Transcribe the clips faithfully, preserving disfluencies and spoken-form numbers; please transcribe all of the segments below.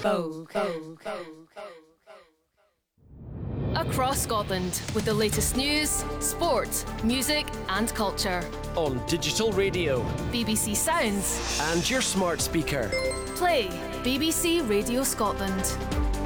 Go, go, go. Across Scotland with the latest news, sport, music and culture. On digital radio, B B C Sounds and your smart speaker. Play B B C Radio Scotland.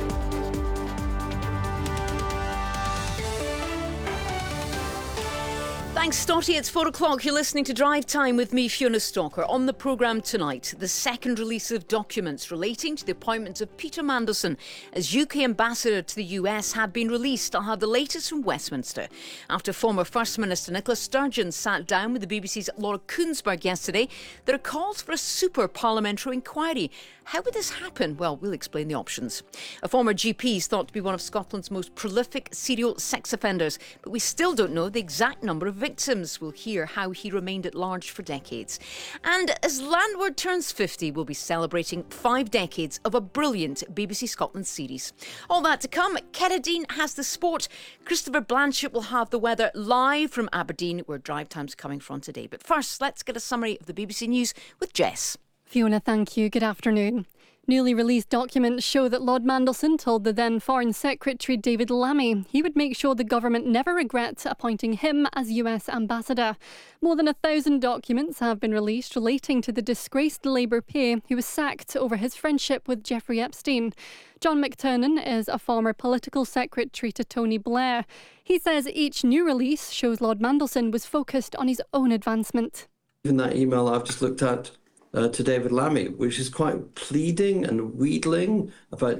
Thanks, Stotty. It's four o'clock. You're listening to Drive Time with me, Fiona Stalker. On the programme tonight, the second release of documents relating to the appointment of Peter Mandelson as U K ambassador to the U S have been released. I'll have the latest from Westminster. After former First Minister Nicola Sturgeon sat down with the B B C's Laura Kuenssberg yesterday, there are calls for a super parliamentary inquiry. How would this happen? Well, we'll explain the options. A former G P is thought to be one of Scotland's most prolific serial sex offenders, but we still don't know the exact number of victims. We'll hear how he remained at large for decades. And as Landward turns fifty, we'll be celebrating five decades of a brilliant B B C Scotland series. All that to come. Keradine has the sport. Christopher Blanchett will have the weather live from Aberdeen, where Drive Time's coming from today. But first, let's get a summary of the B B C News with Jess. Fiona, thank you. Good afternoon. Newly released documents show that Lord Mandelson told the then Foreign Secretary David Lammy he would make sure the government never regrets appointing him as U S ambassador. More than a thousand documents have been released relating to the disgraced Labour P A who was sacked over his friendship with Jeffrey Epstein. John McTernan is a former political secretary to Tony Blair. He says each new release shows Lord Mandelson was focused on his own advancement. Even that email I've just looked at Uh, to David Lammy, which is quite pleading and wheedling about